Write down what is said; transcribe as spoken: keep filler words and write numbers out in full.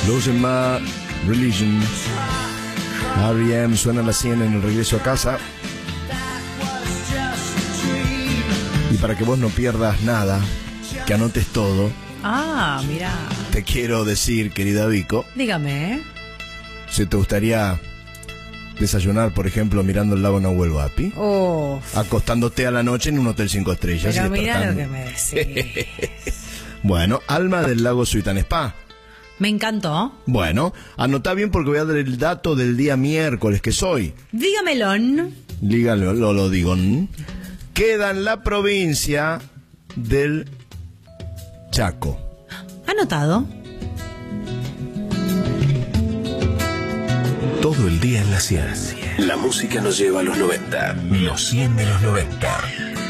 Losing My Religion. R E M suena a las cien en el regreso a casa. Y para que vos no pierdas nada, que anotes todo. Ah, mira. Te quiero decir, querida Vico. Dígame. Si te gustaría desayunar, por ejemplo, mirando el lago Nahuel Huapi, Oh. acostándote a la noche en un hotel cinco estrellas. Pero y mira lo despertando. que me decís. Bueno, Alma del Lago Suitan Spa. Me encantó. Bueno, anotá bien porque voy a dar el dato del día miércoles que soy. Dígamelo. Dígalo, lo, lo digo. Queda en la provincia del Chaco. Anotado. Todo el día en la cien. La música nos lleva a los noventa. Los cien de los noventa.